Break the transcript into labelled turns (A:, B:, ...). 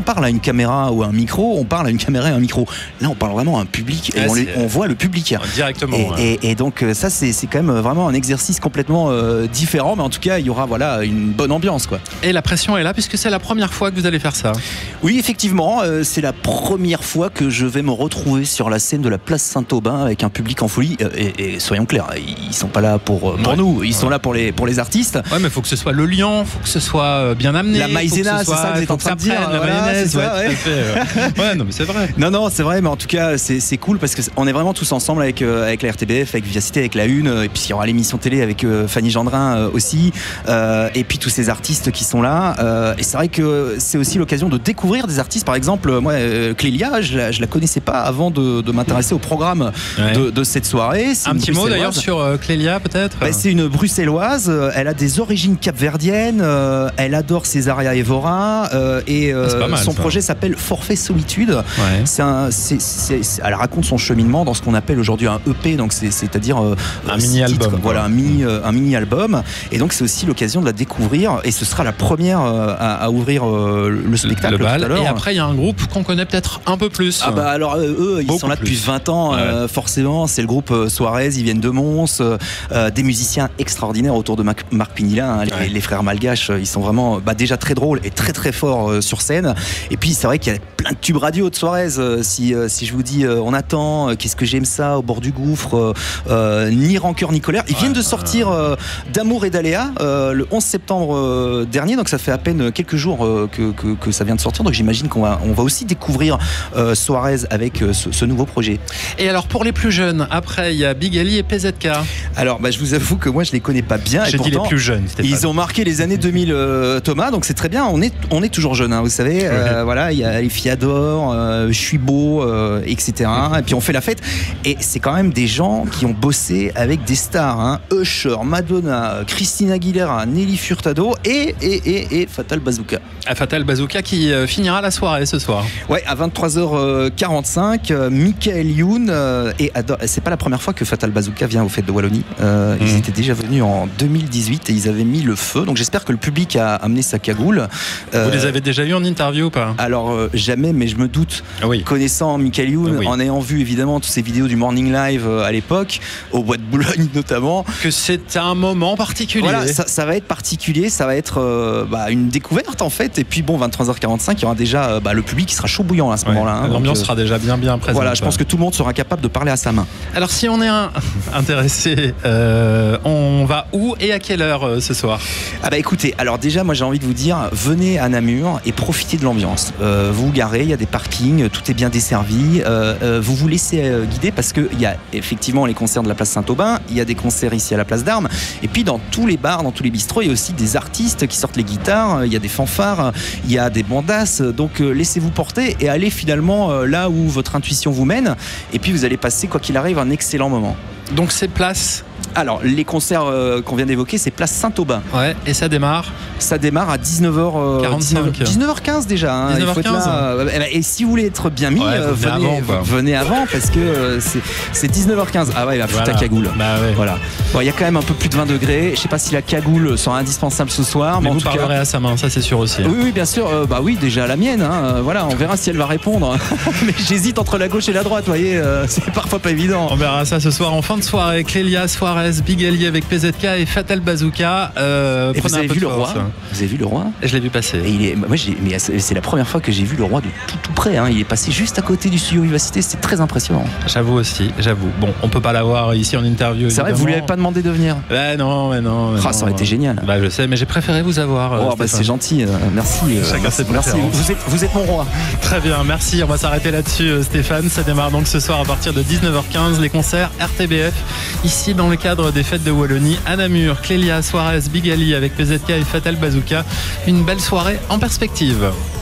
A: parle à une caméra ou à un micro, on parle à une caméra et un micro. Là, on parle vraiment à un public et on voit le public.
B: Directement.
A: Et donc, ça, c'est quand même vraiment un exercice complètement différent, mais en tout cas, il y aura une bonne ambiance, quoi.
B: Et la pression est là, puisque c'est la première fois que vous allez faire ça.
A: Oui, effectivement, c'est la première fois que je vais me retrouver sur la scène de la place Saint-Aubin avec un public en folie. Et soyons clairs, ils sont pas là pour nous, ils sont là pour les artistes.
B: Ouais, mais il faut que ce soit le lion, il faut que ce soit bien amené.
A: La maïzena, c'est ça que vous êtes en train de dire.
B: La mayonnaise, tout à fait. Ouais, non, mais c'est vrai.
A: Non, c'est vrai, mais en tout cas, c'est cool parce qu'on est vraiment tous ensemble avec la RTBF, avec Vivacité, avec La Une, et puis il y aura l'émission télé avec Fanny Gendrin aussi, et puis tous ces artistes qui sont là. Et c'est vrai que c'est aussi l'occasion de découvrir des artistes. Par exemple, moi, Clélia, je la connaissais pas avant de m'intéresser au programme de cette soirée.
B: Un petit mot d'ailleurs sur Clélia, peut-être.
A: C'est une bruxelloise, elle a des origines capverdiennes, elle adore Césaria Évora, et
B: mal,
A: son projet s'appelle Forfait Solitude. Elle raconte son cheminement dans ce qu'on appelle aujourd'hui un EP, donc c'est-à-dire
B: un mini-album.
A: Voilà, un mini-album. Et donc c'est aussi l'occasion de la découvrir, et ce sera la première à ouvrir le spectacle.
B: Le bal.
A: Tout à l'heure.
B: Et après, il y a un groupe qu'on connaît peut-être un peu plus.
A: Alors eux, ils sont là depuis 20 ans, forcément. C'est le groupe Suarez, ils viennent de Mons, des musiciens extraordinaires autour de Marc Pinilla, les frères malgaches. Ils sont vraiment déjà très drôles et très très forts sur scène. Et puis c'est vrai qu'il y a plein de tubes radio de Suarez. Si je vous dis On attend, Qu'est-ce que j'aime ça, Au bord du gouffre, Ni rancœur ni colère. Ils viennent de sortir D'amour et d'aléa le 11 septembre dernier, donc ça fait à peine quelques jours que ça vient de sortir. Donc j'imagine qu'on va aussi découvrir Suarez avec ce nouveau projet.
B: Et alors pour les plus jeunes, après il y a Big Ali et PZK.
A: Alors je vous avoue que moi je les connais pas bien.
B: J'ai dit les plus jeunes.
A: Ils ont marqué les années 2000, Thomas, donc c'est très bien. On est toujours jeunes, vous savez. Voilà, il y a les filles adorent, je suis beau, etc. Et puis on fait la fête. Et c'est quand même des gens qui ont bossé avec des stars, Usher, Madonna, Christina Aguilera, Nelly Furtado et Fatal Bazooka.
B: Fatal Bazooka qui finira la soirée ce soir.
A: Ouais, à 23h45, Michael Youn c'est pas la première fois que Fatal Bazooka vient aux Fêtes de Wallonie. Ils étaient déjà venus en 2018 et ils avaient mis le feu. Donc j'espère que le public a amené sa cagoule.
B: Vous les avez déjà eu en interview ou pas?
A: Alors jamais, mais je me doute. Connaissant Michael Youn, en ayant vu évidemment toutes ces vidéos du Morning Live à l'époque, au Bois de Boulogne notamment,
B: que c'est un moment particulier.
A: Voilà, ça va être particulier, ça va être une découverte en fait. Et puis 23h45, il y aura déjà le public qui sera chaud bouillant à ce moment-là.
B: L'ambiance sera déjà bien présente.
A: Voilà, je pense que tout le monde sera capable de parler à sa main.
B: Alors si on est intéressé, on va où et à quelle heure ce soir?
A: Écoutez, alors déjà moi j'ai envie de vous dire, venez à Namur et profitez de l'ambiance. Vous vous garez, il y a des parkings, tout est bien desservi. Vous vous laissez guider parce qu'il y a effectivement les concerts de la place Saint-Aubin, il y a des concerts ici à la place d'Armes, et puis dans tous les bars, dans tous les bistrots, il y a aussi des artistes qui sortent les guitares, il y a des fanfares, il y a des bandasses, donc laissez-vous porter et allez finalement là où votre intuition vous mène, et puis vous allez passer quoi qu'il arrive un excellent moment.
B: Donc c'est place.
A: Alors, les concerts qu'on vient d'évoquer, c'est place Saint-Aubin.
B: Ouais, et ça démarre? Ça
A: démarre à 19h15 déjà.
B: 19h15.
A: Il faut être là. Et si vous voulez être bien mis, venez avant parce que c'est 19h15. Ah ouais, il va foutre ta cagoule. Voilà. Bon, il y a quand même un peu plus de 20 degrés. Je sais pas si la cagoule sera indispensable ce soir.
B: Mais vous parlerez à sa main, ça c'est sûr aussi.
A: Oui, bien sûr. Oui, déjà la mienne. Voilà, on verra si elle va répondre. Mais j'hésite entre la gauche et la droite, vous voyez. C'est parfois pas évident.
B: On verra ça ce soir en fin de soirée. Clélia, Suarez, Big Ali avec PZK et Fatal Bazooka.
A: Et vous avez vu le roi? Vous avez vu le roi?
B: Je l'ai vu passer.
A: Et c'est la première fois que j'ai vu le roi de tout près. Il est passé juste à côté du studio Vivacité. C'était très impressionnant.
B: J'avoue aussi, j'avoue. Bon, on peut pas l'avoir ici en interview.
A: C'est vrai, vous lui avez pas demandé de venir?
B: Non.
A: Ça aurait été génial.
B: Je sais, mais j'ai préféré vous avoir.
A: C'est gentil. Merci.
B: Chacun ses
A: merci. Vous êtes mon roi.
B: Très bien, merci. On va s'arrêter là-dessus, Stéphane. Ça démarre donc ce soir à partir de 19h15 les concerts RTBF ici dans le cadre des Fêtes de Wallonie à Namur. Clélia, Suarez, Big Ali avec PZK et Fatal Bazooka. Une belle soirée en perspective.